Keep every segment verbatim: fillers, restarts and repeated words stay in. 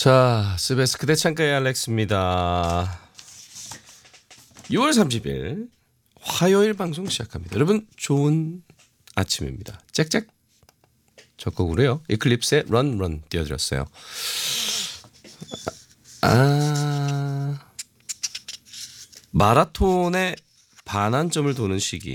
자, 스베스 그대 창가의 알렉스입니다. 유월 삼십일 화요일 방송 시작합니다. 여러분 좋은 아침입니다. 짹짹 첫 곡으로요. 이클립스의 런 런 띄워드렸어요. 아, 마라톤의 반환점을 도는 시기,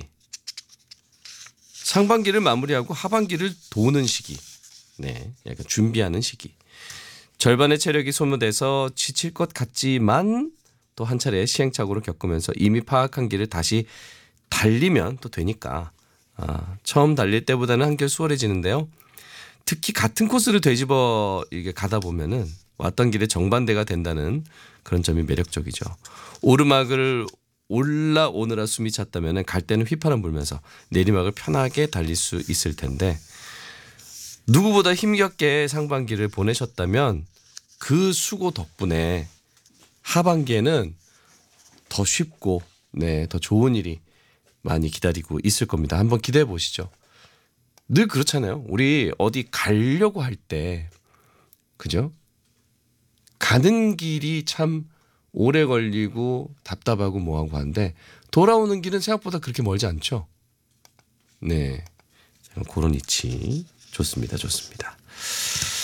상반기를 마무리하고 하반기를 도는 시기, 네, 약간 준비하는 시기. 절반의 체력이 소모돼서 지칠 것 같지만 또 한 차례 시행착오를 겪으면서 이미 파악한 길을 다시 달리면 또 되니까 아, 처음 달릴 때보다는 한결 수월해지는데요. 특히 같은 코스를 되짚어 이게 가다 보면은 왔던 길에 정반대가 된다는 그런 점이 매력적이죠. 오르막을 올라오느라 숨이 찼다면 갈 때는 휘파람 불면서 내리막을 편하게 달릴 수 있을 텐데 누구보다 힘겹게 상반기를 보내셨다면 그 수고 덕분에 하반기에는 더 쉽고 네, 더 좋은 일이 많이 기다리고 있을 겁니다. 한번 기대해 보시죠. 늘 그렇잖아요. 우리 어디 가려고 할 때 그죠? 가는 길이 참 오래 걸리고 답답하고 뭐하고 하는데 돌아오는 길은 생각보다 그렇게 멀지 않죠. 네, 그런 이치 좋습니다. 좋습니다.